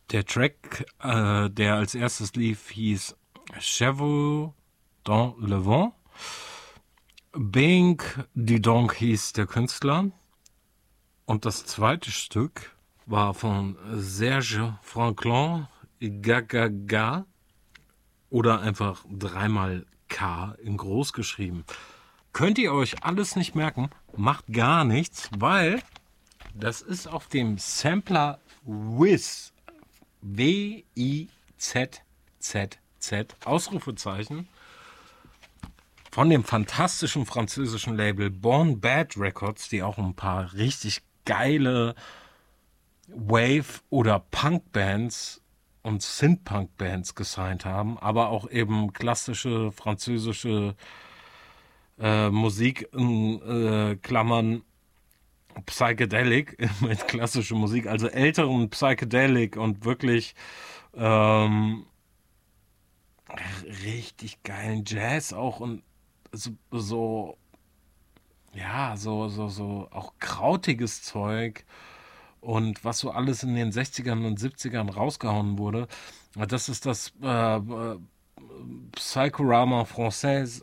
Der Track, der als erstes lief, hieß Chevaux dans le vent. Bing die Donk hieß der Künstler. Und das zweite Stück war von Serge Franklin, Gaga oder einfach dreimal K in groß geschrieben. Könnt ihr euch alles nicht merken, macht gar nichts, weil das ist auf dem Sampler Wiz, W-I-Z-Z-Z, Ausrufezeichen, von dem fantastischen französischen Label Born Bad Records, die auch ein paar richtig geile Wave- oder Punk-Bands und Synth-Punk-Bands gesigned haben, aber auch eben klassische französische Musik in Klammern Psychedelic mit klassischer Musik, also älteren Psychedelic und wirklich richtig geilen Jazz auch und so auch krautiges Zeug und was so alles in den 60ern und 70ern rausgehauen wurde. Das ist das Psychorama Française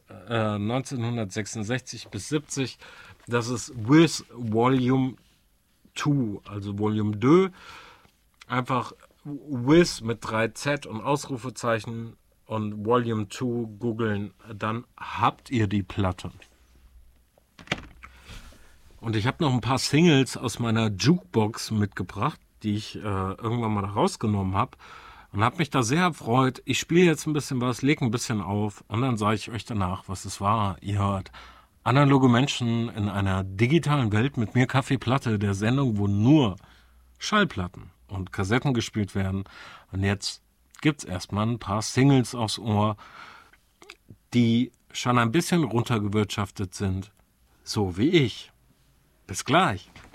1966 bis 70. Das ist With Volume 2, also Volume 2. Einfach With mit 3Z und Ausrufezeichen und Volume 2 googeln, dann habt ihr die Platte. Und ich habe noch ein paar Singles aus meiner Jukebox mitgebracht, die ich irgendwann mal rausgenommen habe. Und habe mich da sehr erfreut. Ich spiele jetzt ein bisschen was, lege ein bisschen auf und dann sage ich euch danach, was es war. Ihr hört Analoge Menschen in einer digitalen Welt mit mir Kaffee Platte, der Sendung, wo nur Schallplatten und Kassetten gespielt werden. Und jetzt gibt's erstmal ein paar Singles aufs Ohr, die schon ein bisschen runtergewirtschaftet sind, so wie ich. Bis gleich.